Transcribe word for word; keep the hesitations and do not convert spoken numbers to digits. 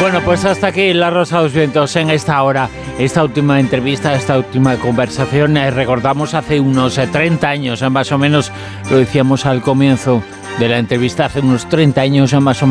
Bueno, pues hasta aquí La Rosa de los Vientos en esta hora, esta última entrevista, esta última conversación. Eh, recordamos hace unos eh, treinta años, eh, más o menos, lo decíamos al comienzo de la entrevista, hace unos treinta años, eh, más o menos.